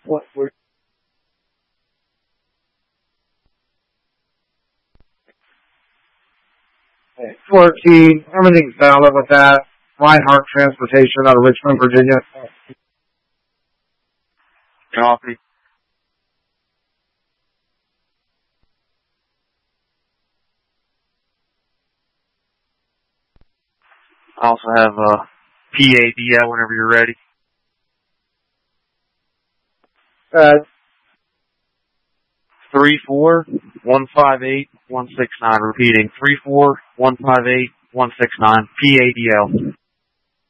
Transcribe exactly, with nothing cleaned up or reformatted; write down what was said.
What we're fourteen, everything's valid with that. Reinhardt Transportation out of Richmond, Virginia. Copy. I also have uh, P A D L whenever you're ready. Uh, three four one five eight one six nine. Repeating, three four one five eight one six nine. P A D L.